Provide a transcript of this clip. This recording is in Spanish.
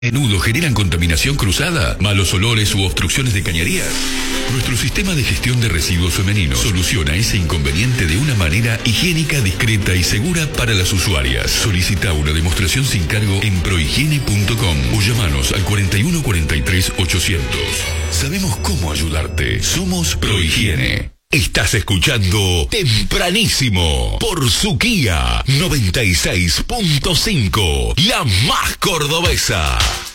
menudo generan contaminación cruzada, malos olores u obstrucciones de cañerías. Nuestro sistema de gestión de residuos femeninos soluciona ese inconveniente de una manera higiénica, discreta y segura para las usuarias. Solicita una demostración sin cargo en prohigiene.com o llamanos al 41 43 800. Sabemos cómo ayudarte. Somos Prohigiene. Estás escuchando Tempranísimo por Suquía 96.5, la más cordobesa.